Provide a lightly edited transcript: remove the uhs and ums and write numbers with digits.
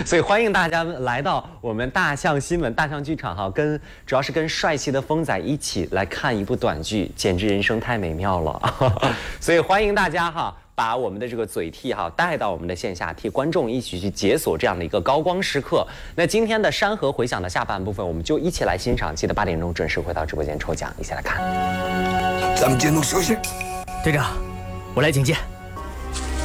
所以欢迎大家来到我们大象新闻大象剧场哈，主要是跟帅气的风仔一起来看一部短剧，简直人生太美妙了。所以欢迎大家哈，把我们的这个嘴替哈带到我们的线下，替观众一起去解锁这样的一个高光时刻。那今天的山河回响的下半部分，我们就一起来欣赏。记得8点钟准时回到直播间抽奖，一起来看。 咱们监督休息。 队长，我来警戒。